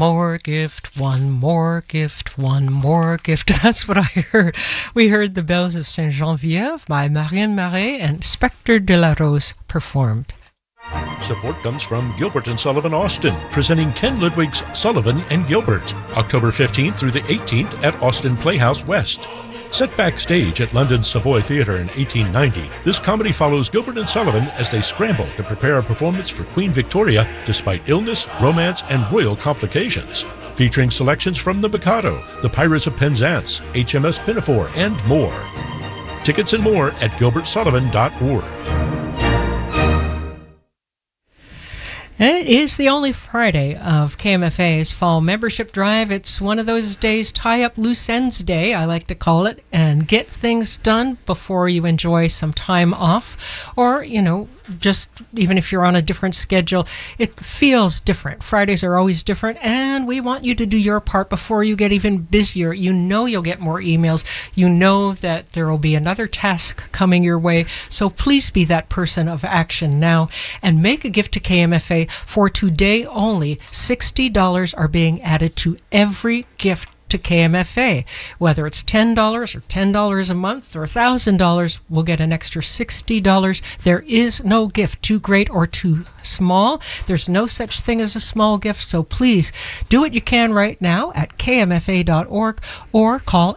more gift, one more gift, one more gift. That's what I heard. We heard The Bells of Saint Geneviève by Marianne Marais and Spectre de la Rose performed. Support comes from Gilbert & Sullivan Austin, presenting Ken Ludwig's Sullivan and Gilbert, October 15th through the 18th at Austin Playhouse West. Set backstage at London's Savoy Theatre in 1890, this comedy follows Gilbert & Sullivan as they scramble to prepare a performance for Queen Victoria despite illness, romance, and royal complications. Featuring selections from The Mikado, The Pirates of Penzance, HMS Pinafore, and more. Tickets and more at gilbertsullivan.org. It is the only Friday of KMFA's Fall Membership Drive. It's one of those days, tie up loose ends day, I like to call it, and get things done before you enjoy some time off. Or, just even if you're on a different schedule, it feels different. Fridays are always different, and we want you to do your part before you get even busier. You know you'll get more emails. You know that there will be another task coming your way. So please be that person of action now and make a gift to KMFA. For today only, $60 are being added to every gift to KMFA. Whether it's $10 or $10 a month or $1,000, we'll get an extra $60. There is no gift too great or too small. There's no such thing as a small gift, so please do what you can right now at kmfa.org or call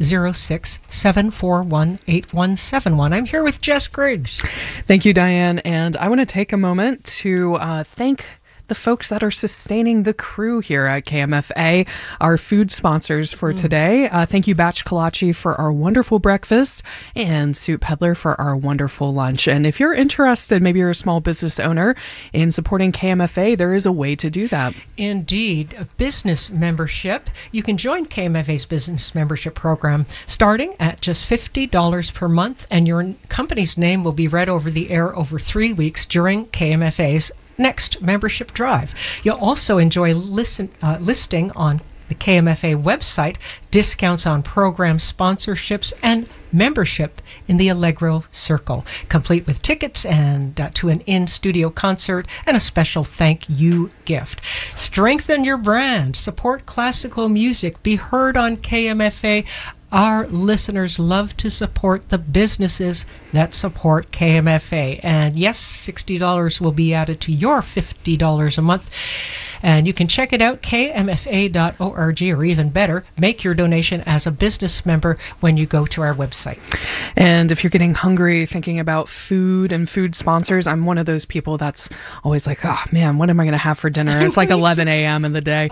806-741-8171. I'm here with Jess Griggs. Thank you, Diane, and I want to take a moment to thank the folks that are sustaining the crew here at KMFA, our food sponsors for today. Thank you, Batch Kolache, for our wonderful breakfast, and Soup Peddler for our wonderful lunch. And if you're interested, maybe you're a small business owner, in supporting KMFA, there is a way to do that. Indeed. A business membership. You can join KMFA's business membership program starting at just $50 per month, and your company's name will be read over the air over 3 weeks during KMFA's next membership drive. You'll also enjoy listing on the KMFA website discounts on program sponsorships and membership in the Allegro Circle, complete with tickets and to an in-studio concert and a special thank you gift. Strengthen your brand, support classical music, be heard on KMFA. Our listeners love to support the businesses that support KMFA. And yes, $60 will be added to your $50 a month. And you can check it out, kmfa.org, or even better, make your donation as a business member when you go to our website. And if you're getting hungry thinking about food and food sponsors, I'm one of those people that's always like, oh man, what am I going to have for dinner? It's like 11 a.m. in the day.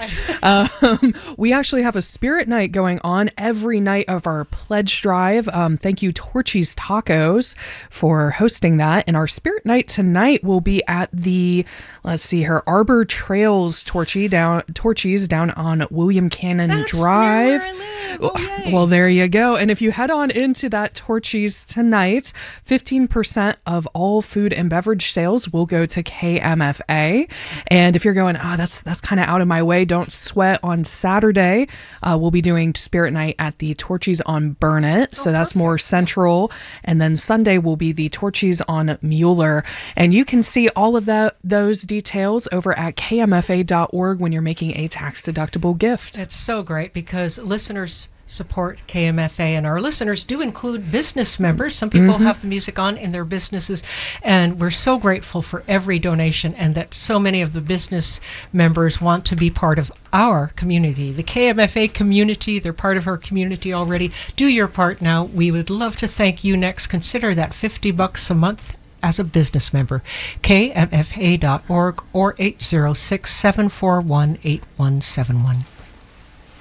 We actually have a spirit night going on every night of our pledge drive. Thank you, Torchy's Tacos, for hosting that. And our spirit night tonight will be at the, Arbor Trails Torchies down on William Cannon Drive. Where I live. Well, there you go. And if you head on into that Torchies tonight, 15% of all food and beverage sales will go to KMFA. And if you're going, that's kind of out of my way, don't sweat. On Saturday, we'll be doing Spirit Night at the Torchies on Burnett. So that's more central. And then Sunday will be the Torchies on Mueller. And you can see all of those details over at kmfa.org when you're making a tax-deductible gift. It's so great because listeners support KMFA, and our listeners do include business members. Some people have the music on in their businesses, and we're so grateful for every donation and that so many of the business members want to be part of our community, the KMFA community. They're part of our community already. Do your part now. We would love to thank you next. Consider that $50 a month as a business member. kmfa.org or 806-741-8171.